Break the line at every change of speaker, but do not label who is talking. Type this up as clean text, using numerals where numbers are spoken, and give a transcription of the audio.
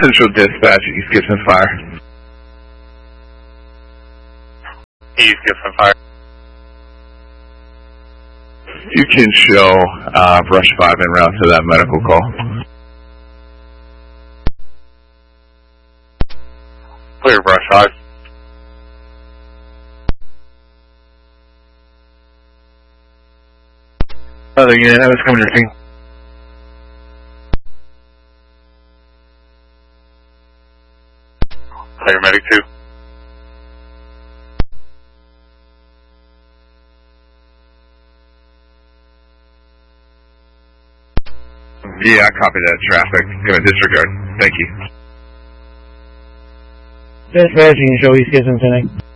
Central Dispatch, East Gibson Fire.
East Gibson Fire.
You can show Brush 5 en route to that medical call.
Clear, Brush 5.
Other unit, that was coming to your thing.
Clear, Medic 2.
Yeah, I copy that traffic. Gonna disregard. Thank you.
Dispatch, you can show East Gibson 10.